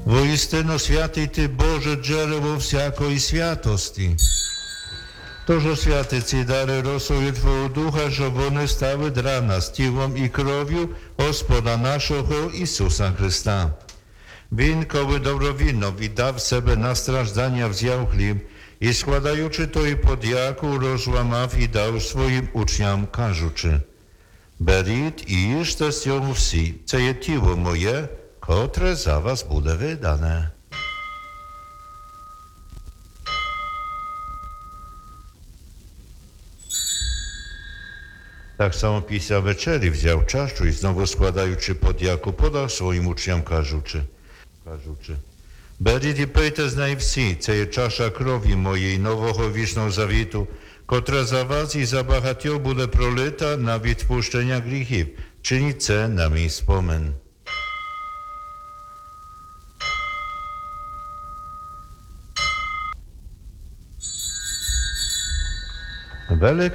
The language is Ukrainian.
Воістину святий Ти, Боже, джерело всякої святості. Тож освяти ці дари росою Твого Духа, щоб вони стали для нас тілом і кров'ю Господа нашого Ісуса Христа. Він, коли добровільно віддав себе на страждання, взяв хліб і, складаючи той подяку, розламав і дав своїм учням, кажучи: «Беріть і їжте з цього всі, це є тіло моє, котре за вас буде видане». Так само після вечері взяв чашу і, знову складаючи подяку, подав своїм учням, кажучи: «Беріть і пийте з неї всі, це є чаша крові моєї нового вічного завіту, котра за вас і за багатьох буде пролита на відпущення гріхів. Чиніть це на мій спомин». Велика